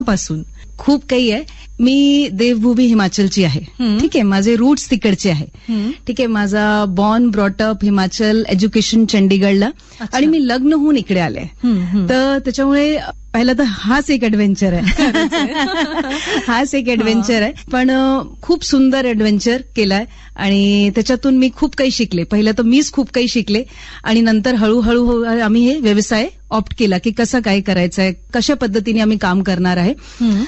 लहानपणापासून? खूप काही आहे. मी देवभूमी हिमाचलची आहे. ठीक आहे, माझे रूट्स तिकडचे आहे. ठीक आहे, माझा बॉर्न ब्रॉटअप हिमाचल, एज्युकेशन चंडीगडला, आणि मी लग्न होऊन इकडे आले. तर त्याच्यामुळे पहिला तर हाच एक ऍडव्हेंचर आहे. हाच एक ऍडव्हेंचर आहे, पण खूप सुंदर ऍडव्हेंचर केलाय आणि त्याच्यातून मी खूप काही शिकले. पहिलं तर मीच खूप काही शिकले आणि नंतर हळूहळू आम्ही हे व्यवसाय ऑप्ट केला की कसं काय करायचंय, कशा पद्धतीने आम्ही काम करणार आहे.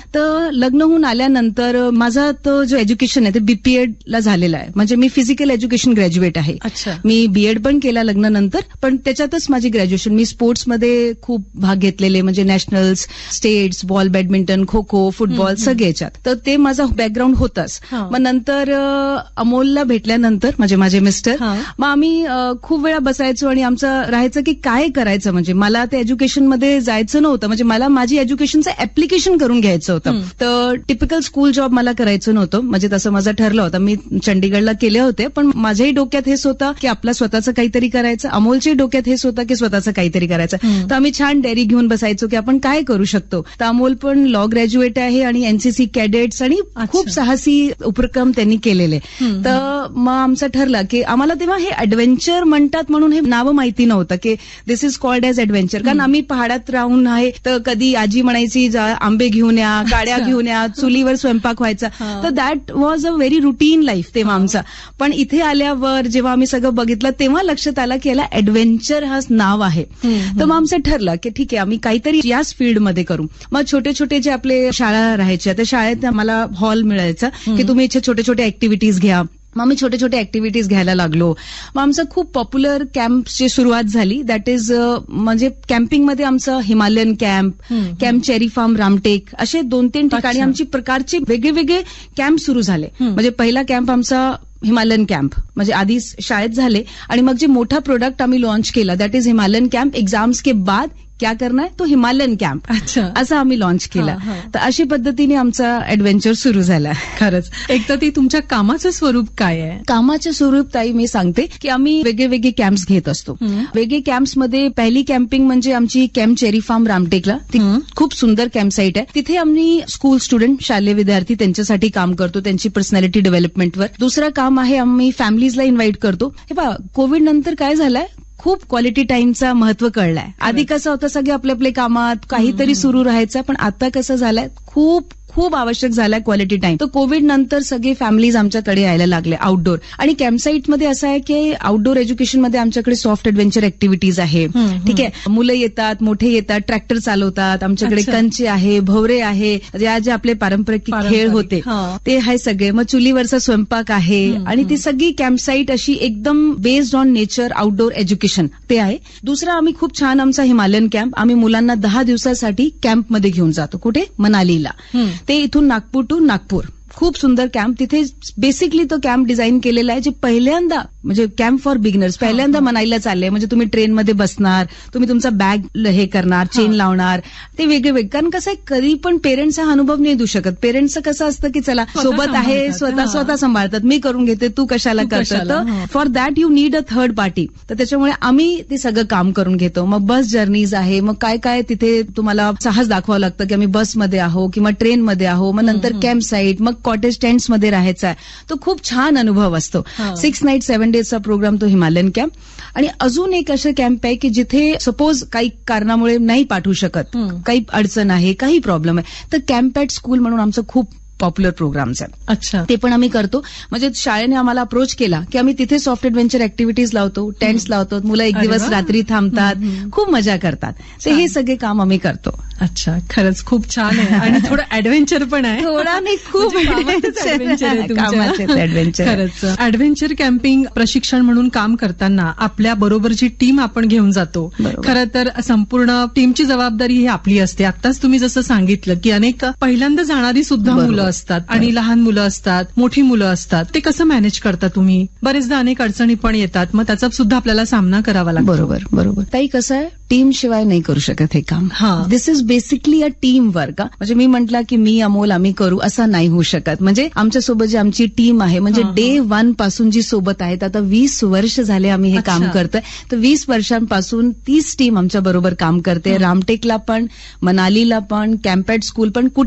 तर लग्न होऊन आल्यानंतर माझा तो जो एज्युकेशन आहे ते बीपीएड ला झालेला आहे. म्हणजे मी फिजिकल एज्युकेशन ग्रॅज्युएट आहे. मी बीएड पण केला लग्नानंतर, पण त्याच्यातच माझी ग्रॅज्युएशन. मी स्पोर्ट्समध्ये खूप भाग घेतलेले, म्हणजे nationals, states, ball, badminton, kho kho, football सगळे याच्यात. तर ते माझा बॅकग्राऊंड होताच. मग नंतर अमोलला भेटल्यानंतर म्हणजे माझे मिस्टर, मग आम्ही खूप वेळा बसायचो आणि आमचं राहायचं की काय करायचं. म्हणजे मला ते एज्युकेशनमध्ये जायचं नव्हतं, म्हणजे मला माझी एज्युकेशनचं ऍप्लिकेशन करून घ्यायचं होतं. तर टिपिकल स्कूल जॉब मला करायचं नव्हतं, म्हणजे तसं माझं ठरलं होतं. मी चंडीगडला केले होते, पण माझ्याही डोक्यात हेच होतं की आपलं स्वतःचं काहीतरी करायचं. अमोलच्याही डोक्यात हेच होतं की स्वतःचं काहीतरी करायचं. तर आम्ही छान डायरी घेऊन बसायचो की आपण काय करू शकतो. तर अमोल पण लॉ ग्रॅज्युएट आहे आणि एनसीसी कॅडेट्स आणि खूप साहसी उपक्रम त्यांनी केलेले. तर मग आमचं ठरलं की आम्हाला तेव्हा हे ऍडव्हेंचर म्हणतात म्हणून हे नावं माहिती नव्हतं की दिस इज कॉल्ड एज ऍडव्हेंचर. कारण आम्ही पहाडात राहून आहे, तर कधी आजी म्हणायची आंबे घेऊन या, काड्या घेऊन या, चुलीवर स्वयंपाक व्हायचा. तर that was a very routine life तेव्हा आमचा. पण इथे आल्यावर जेव्हा आम्ही सगळं बघितलं तेव्हा लक्षात आलं की याला ऍडव्हेंचर हा नाव आहे. तर मग आमचं ठरलं की ठीक आहे, आम्ही काहीतरी याच फील्डमध्ये करू. मग छोटे छोटे जे आपले शाळा राहायच्या, त्या शाळेत आम्हाला हॉल मिळायचा की तुम्ही इथे छोटे छोटे ऍक्टिव्हिटीज घ्या. मग आम्ही छोटे छोटे ऍक्टिव्हिटीज घ्यायला लागलो. मग आमचं खूप पॉप्युलर कॅम्पची सुरुवात झाली. दॅट इज म्हणजे कॅम्पिंगमध्ये आमचं Himalayan camp cherry form, Ramtek, असे 2-3 ठिकाणी आमची प्रकारचे वेगळे कॅम्प सुरू झाले. म्हणजे पहिला कॅम्प आमचा हिमालयन कॅम्प म्हणजे आधी शाळेत झाले आणि मग जे मोठा प्रोडक्ट आम्ही लॉन्च केला that is Himalayan camp exams के बाद क्या करना है तो हिमालयन कॅम्प, असं आम्ही लॉन्च केला. तर अशी पद्धतीने आमचा ऍडव्हेंचर सुरू झाला. खरंच. एक तर ती तुमच्या कामाचं स्वरूप काय आहे? कामाचं स्वरूप ताई मी सांगते की आम्ही वेगळे कॅम्प्स घेत असतो. वेगळे कॅम्प्समध्ये पहिली कॅम्पिंग म्हणजे आमची कॅम्प चेरी फार्म रामटेकला. ती खूप सुंदर कॅम्प साईट आहे. तिथे आम्ही स्कूल स्टुडंट, शालेय विद्यार्थी त्यांच्यासाठी काम करतो, त्यांची पर्सनॅलिटी डेव्हलपमेंटवर. दुसरं काम आहे आम्ही फॅमिलीजला इन्व्हाइट करतो. हे पहा, कोविड नंतर काय झालंय, खूप क्वालिटी टाइमचा महत्व कळलाय. आधी कसं होतं, सगळे आपल्या आपल्या कामात काहीतरी सुरू राहायचं, पण आता कसं झालंय, खूप आवश्यक झालाय क्वालिटी टाइम. तर कोविड नंतर सगळे फॅमिलीज आमच्याकडे यायला लागले आउटडोर. आणि कॅम्पसाईटमध्ये असं आहे की आउटडोर एज्युकेशनमध्ये आमच्याकडे सॉफ्ट ॲडव्हेंचर ऍक्टिव्हिटीज आहे. ठीक आहे, मुलं येतात, मोठे येतात, ट्रॅक्टर चालवतात, आमच्याकडे कंचे आहे, भवरे आहे, जे आपले पारंपरिक खेळ होते ते आहे सगळे. मग चुलीवरचा स्वयंपाक आहे आणि ती सगळी कॅम्पसाईट अशी एकदम based on nature outdoor education ते आहे. दुसरा आम्ही खूप छान आमचा हिमालयन कॅम्प, आम्ही मुलांना 10 दिवसासाठी कॅम्पमध्ये घेऊन जातो. कुठे? मनालीला. ते इथून नागपूर टू नागपूर. खूप सुंदर कॅम्प. तिथे बेसिकली तो कॅम्प डिझाईन केलेला आहे जे पहिल्यांदा म्हणजे कॅम्प फॉर बिगिनर्स पहिल्यांदा मनालीला चाललंय. म्हणजे तुम्ही ट्रेनमध्ये बसणार, तुम्ही तुमचा बॅग हे करणार, चेन लावणार, ते वेगळे. कारण कसं आहे, कधी पण पेरेंट्स हा अनुभव नाही देऊ शकत. पेरेंट्सचं कसं असतं की चला सोबत आहे, स्वतः सांभाळतात, मी करून घेते, तू कशाला करतो. तर for that you need a third party. तर त्याच्यामुळे आम्ही ते सगळं काम करून घेतो. मग बस जर्नीज आहे, मग काय तिथे तुम्हाला साहस दाखवावं लागतं की आम्ही बसमध्ये आहो किंवा ट्रेनमध्ये आहो. मग नंतर कॅम्प साईट, मग कॉटेज टेंट्समध्ये राहायचा आहे. तो खूप छान अनुभव असतो. 6 नाईट 7 डेजचा प्रोग्राम तो हिमालयन कॅम्प. आणि अजून एक असं कॅम्प आहे की जिथे सपोज काही कारणामुळे नाही पाठवू शकत, काही अडचण आहे, काही प्रॉब्लेम आहे, तर कॅम्प ॲट स्कूल म्हणून आमचं खूप पॉप्युलर प्रोग्राम्स आहेत. अच्छा. ते पण आम्ही करतो. म्हणजे शाळेने आम्हाला अप्रोच केला की आम्ही तिथे सॉफ्ट ऍडव्हेंचर ऍक्टिव्हिटीज लावतो, टेंट्स लावतो, मुलं एक दिवस रात्री थांबतात, खूप मजा करतात. तर हे सगळे काम आम्ही करतो. अच्छा, खरंच खूप छान आहे. आणि थोडं ऍडव्हेंचर पण आहे. थोडा नाही, खूप ऍडव्हेंचर. खरंच. ऍडव्हेंचर कॅम्पिंग प्रशिक्षण म्हणून काम करताना आपल्या बरोबरची टीम आपण घेऊन जातो. खरं तर संपूर्ण टीमची जबाबदारी ही आपली असते. आत्ताच तुम्ही जसं सांगितलं की अनेक पहिल्यांदा जाणारी सुद्धा मुलं असतात आणि लहान मुलं असतात, मोठी मुलं असतात. ते कसं मॅनेज करता तुम्ही? बरेचदा अनेक अडचणी पण येतात, मग त्याचा सुद्धा आपल्याला सामना करावा लागतो. बरोबर. ताई कसं आहे, टीम शिवाय नाही करू शकत हे काम. दिस is basically a team work. म्हणजे मी म्हटलं की मी अमोल आम्ही करू असं नाही होऊ शकत. म्हणजे आमच्यासोबत जी आमची टीम आहे, म्हणजे डे 1 पासून जी सोबत आहेत, आता 20 वर्ष झाले आम्ही हे काम करतोय. तर 20 वर्षांपासून 30 टीम आमच्या बरोबर काम करते. रामटेकला पण, मनालीला पण, कॅम्प ॲट स्कूल पण,